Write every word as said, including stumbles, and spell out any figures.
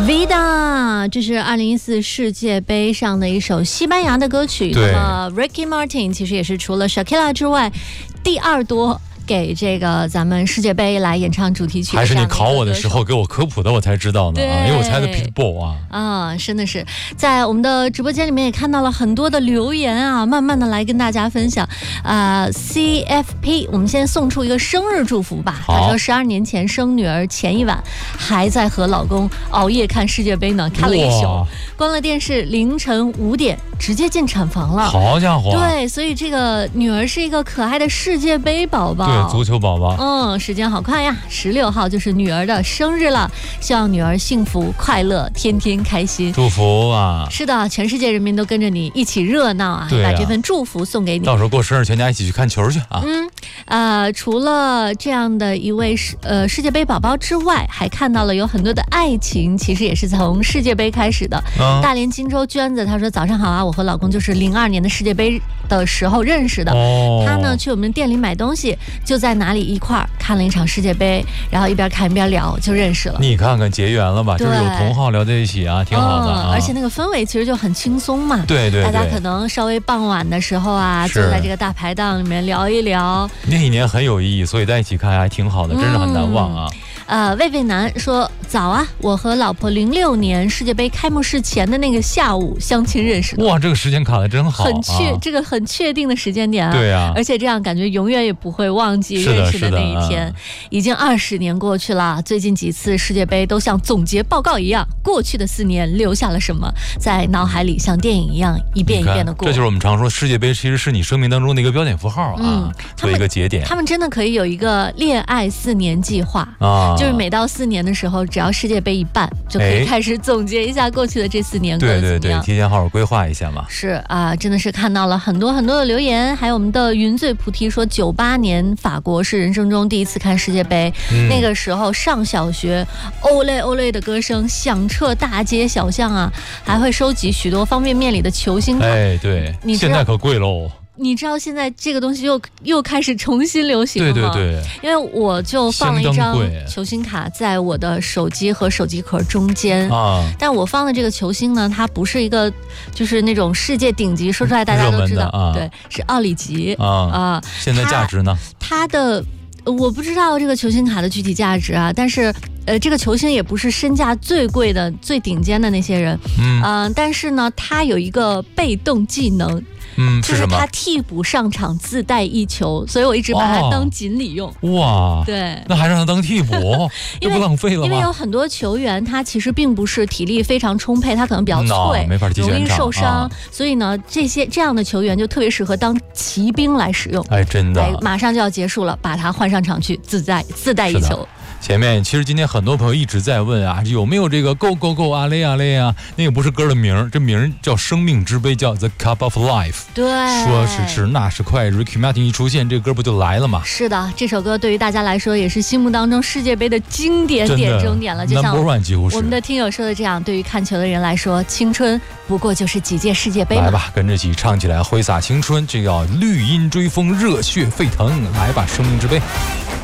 Vida， 这是二零一四世界杯上的一首西班牙的歌曲。那么 Ricky Martin 其实也是除了 Shakira 之外第二多给这个咱们世界杯来演唱主题曲。 还是你考我的时候给我科普的，我才知道呢啊，因为我猜的 Pitbull 啊。 啊，真的是在我们的直播间里面也看到了很多的留言啊，慢慢的来跟大家分享。啊 ，C F P， 我们先送出一个生日祝福吧。他说十二年前生女儿前一晚，还在和老公熬夜看世界杯呢，看了一宿，关了电视，凌晨五点直接进产房了。 好家伙！ 对，所以这个女儿是一个可爱的世界杯宝宝。 对，足球宝宝。 嗯，时间好快呀，十六号就是女儿的生日了，希望女儿幸福快乐，天天开心。 祝福啊！ 是的，全世界人民都跟着你一起热闹啊！ 对啊， 把这份祝福送给你。 到时候过生日，全家一起去看球去啊！ 嗯，呃，除了这样的一位世呃世界杯宝宝之外，还看到了有很多的爱情，其实也是从世界杯开始的。嗯、大连金州娟子她说：“早上好啊，我和老公就是零二年的世界杯的时候认识的。哦、他呢去我们店里买东西，就在哪里一块儿看了一场世界杯，然后一边看一边聊，就认识了。 你看看结缘了吧？就是有同好聊在一起啊，挺好的、啊嗯。而且那个氛围其实就很轻松嘛。 对 对, 对， 大家可能稍微傍晚的时候啊，坐在这个大排档里面聊一聊。 那一年很有意义，所以在一起看还挺好的，真是很难忘啊。 嗯呃，魏魏南说早啊，我和老婆零六年世界杯开幕式前的那个下午相亲认识的。 哇，这个时间卡的真好、啊， 很确、啊、这个很确定的时间点啊。 对啊， 而且这样感觉永远也不会忘记认识的那一天。啊、已经二十年过去了，最近几次世界杯都像总结报告一样，过去的四年留下了什么，在脑海里像电影一样一遍一遍的过。 这就是我们常说，世界杯其实是你生命当中的一个标点符号啊，嗯、做一个节点。 他们真的可以有一个恋爱四年计划啊。就是每到四年的时候，只要世界杯一办，就可以开始总结一下过去的这四年过得怎么样。 对对对，提前好好规划一下嘛。 是啊，真的是看到了很多很多的留言，还有我们的云醉菩提说，九八年法国是人生中第一次看世界杯，嗯、那个时候上小学，欧嘞欧嘞的歌声响彻大街小巷啊，还会收集许多方便面里的球星卡。 哎，对，现在可贵喽。 你知道现在这个东西又又开始重新流行了吗？ 对对对， 因为我就放了一张球星卡在我的手机和手机壳中间啊，但我放的这个球星呢，它不是一个就是那种世界顶级，说出来大家都知道，啊、对，是奥里吉啊啊。现在价值呢？ 它的我不知道这个球星卡的具体价值啊，但是。呃，这个球星也不是身价最贵的、最顶尖的那些人，嗯、呃，但是呢，他有一个被动技能， 嗯， 就是他替补上场自带一球，所以我一直把它当锦鲤用。 哦、哇， 对， 那还让他当替补，这不浪费了吗？ 因为有很多球员他其实并不是体力非常充沛，他可能比较脆， 没法提前容易受伤，啊、所以呢，这些这样的球员就特别适合当骑兵来使用。 哎，真的， 哎，马上就要结束了，把他换上场去，自带自带一球。 前面其实今天很多朋友一直在问啊，有没有这个 Go Go Go 阿雷阿雷啊？那个不是歌的名，这名叫生命之杯，叫 The Cup of Life。 对， 说是迟那是快 ，Ricky Martin 一出现，这歌不就来了吗？ 是的，这首歌对于大家来说也是心目当中世界杯的经典点中点了，就像 Number One 几乎是。 我们的听友说的这样，对于看球的人来说，青春不过就是几届世界杯嘛。 来吧，跟着一起唱起来，挥洒青春，这叫绿荫追风，热血沸腾，来吧，生命之杯。